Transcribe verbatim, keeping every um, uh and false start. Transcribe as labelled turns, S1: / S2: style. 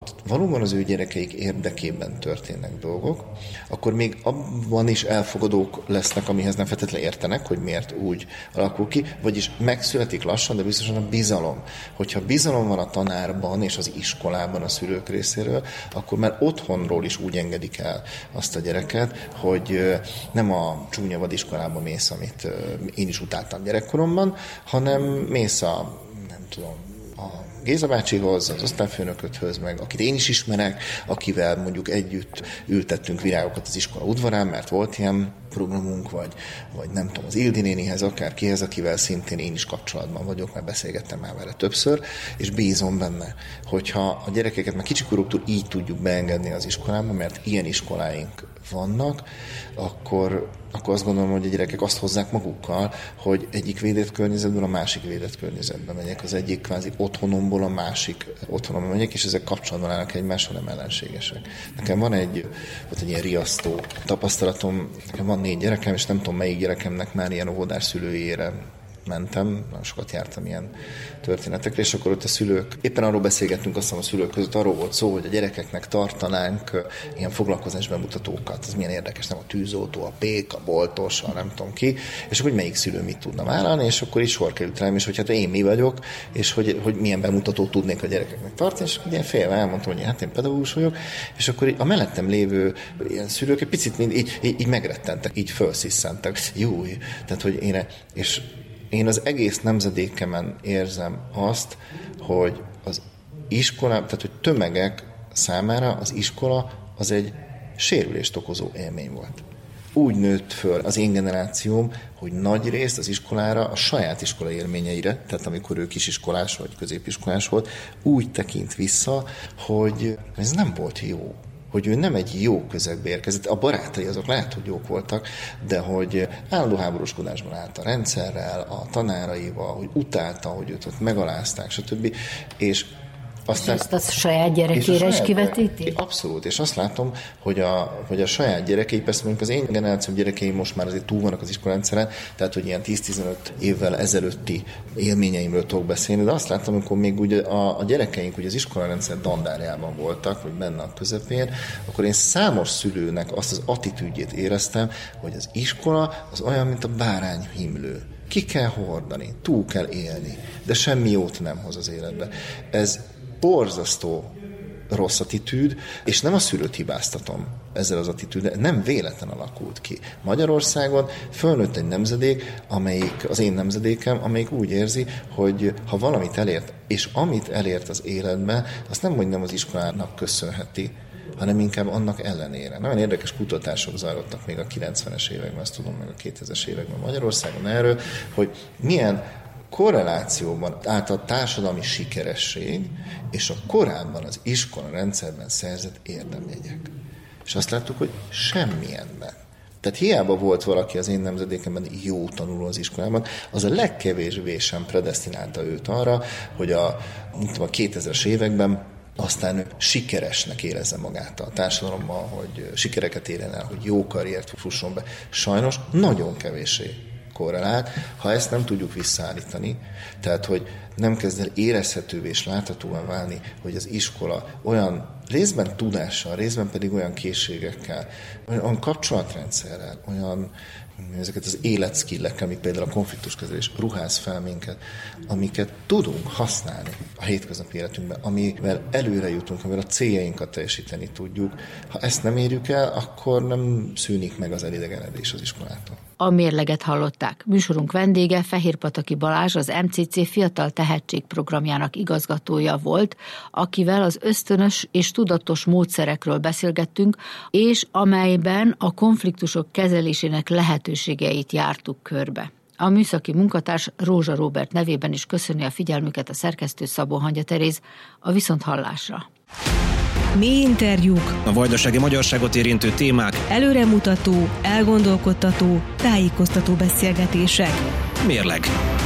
S1: valóban az ő gyerekeik érdekében történnek dolgok, akkor még abban is elfogadók lesznek, amihez nem feltétlenül értenek, hogy miért úgy alakul ki, vagyis megszületik lassan, de biztosan a bizalom. Hogyha bizalom van a tanárban és az iskolában a szülők részéről, akkor már otthonról is úgy engedik el azt a gyereket, hogy nem a csúnya vadiskolába mész, amit én is utáltam gyerekkoromban, hanem mész a, nem tudom, a Géza bácsihoz, az osztályfőnököthöz, meg akit én is ismerek, akivel mondjuk együtt ültettünk virágokat az iskola udvarán, mert volt ilyen programunk, vagy, vagy nem tudom, az Ildi nénihez, akár kihez, akivel szintén én is kapcsolatban vagyok, mert beszélgettem már vele többször, és bízom benne, hogyha a gyerekeket már kicsikoroktól így tudjuk beengedni az iskolába, mert ilyen iskoláink vannak, akkor, akkor azt gondolom, hogy a gyerekek azt hozzák magukkal, hogy egyik védett környezetből a másik védett környezetbe megyek, az egyik kvázi otthonomból a másik otthonomba megyek, és ezek kapcsolatban állnak egymással, nem ellenségesek. Nekem van egy, volt egy ilyen riasztó tapasztalatom, nekem van négy gyerekem, és nem tudom, melyik gyerekemnek már ilyen óvodás szülőjére mentem, nagyon sokat jártam ilyen történetekre, és akkor ott a szülők, éppen arról beszélgettünk, azt hiszem a szülők között, arról volt szó, hogy a gyerekeknek tartanánk ilyen foglalkozásbemutatókat, ez milyen érdekes, nem a tűzoltó, a pék, a boltos, a nem tudom ki, és hogy melyik szülő mit tudna vállalni, és akkor is sor került rám, és hogy hát én mi vagyok, és hogy, hogy milyen bemutatót tudnék a gyerekeknek tartani, és ugye félve elmondtam, hogy hát én pedagógus vagyok, és akkor a mellettem lévő ilyen szülők egy picit mind így, így, így megrettentek, így felszisszentek. Jó, tehát hogy én, és én az egész nemzedékemen érzem azt, hogy az iskola, tehát hogy tömegek számára az iskola az egy sérülést okozó élmény volt. Úgy nőtt föl az én generációm, hogy nagy részt az iskolára, a saját iskola élményeire, tehát amikor ő kisiskolás vagy középiskolás volt, úgy tekint vissza, hogy ez nem volt jó. Hogy ő nem egy jó közegbe érkezett. A barátai azok lehet, hogy jók voltak, de hogy állandó háborúskodásban állt a rendszerrel, a tanáraival, hogy utálta, hogy őt ott megalázták, stb. És aztán,
S2: és ezt a saját gyerekére is kivetíti?
S1: Abszolút, és azt látom, hogy a, hogy a saját gyerekei, persze mondjuk az én generációm gyerekei most már azért túl vannak az iskolarendszeren, tehát hogy ilyen tíz-tizenöt évvel ezelőtti élményeimről tudok beszélni, de azt látom, amikor még ugye a, a gyerekeink ugye az iskolarendszer dandárjában voltak, vagy benne a közepén, akkor én számos szülőnek azt az attitűdjét éreztem, hogy az iskola az olyan, mint a bárányhimlő. Ki kell hordani, túl kell élni, de semmi jót nem hoz az életbe. Ez borzasztó rossz attitűd, és nem a szülőt hibáztatom ezzel az attitűddel, nem véletlen alakult ki. Magyarországon fölnőtt egy nemzedék, amelyik, az én nemzedékem, amelyik úgy érzi, hogy ha valamit elért, és amit elért az életben, azt nem, hogy nem az iskolának köszönheti, hanem inkább annak ellenére. Nagyon érdekes kutatások zajlottak még a kilencvenes években, azt tudom, meg a kétezres években Magyarországon erről, hogy milyen korrelációban állt a társadalmi sikeresség és a korábban az iskola rendszerben szerzett érdemjegyek. És azt láttuk, hogy semmilyenben. Tehát hiába volt valaki az én nemzedékemben jó tanuló az iskolában, az a legkevésbé sem predesztinálta őt arra, hogy a, a kétezres években aztán ő sikeresnek érezze magát a társadalomban, hogy sikereket érjen el, hogy jó karriert fusson be. Sajnos nagyon kevéssé korrelált, ha ezt nem tudjuk visszaállítani, tehát hogy nem kezd el érezhetővé és láthatóan válni, hogy az iskola olyan részben tudással, részben pedig olyan készségekkel, olyan kapcsolatrendszerrel, olyan ezeket az életszkillekkel, amik például a konfliktuskezelés ruház fel minket, amiket tudunk használni a hétköznapi életünkben, amivel előre jutunk, amivel a céljainkat teljesíteni tudjuk. Ha ezt nem érjük el, akkor nem szűnik meg az elidegenedés az iskolától.
S2: A mérleget hallották. Műsorunk vendége Fehérpataki Balázs, az em cé cé Fiatal Tehetség programjának igazgatója volt, akivel az ösztönös és tudatos módszerekről beszélgettünk, és amelyben a konfliktusok kezelésének lehetőségeit jártuk körbe. A műszaki munkatárs Rózsa Róbert nevében is köszöni a figyelmüket a szerkesztő Szabó Hangya Teréz. A viszonthallásra.
S3: Mély interjúk,
S4: a vajdasági magyarságot érintő témák,
S3: előremutató, elgondolkodtató, tájékoztató beszélgetések.
S4: Mérleg.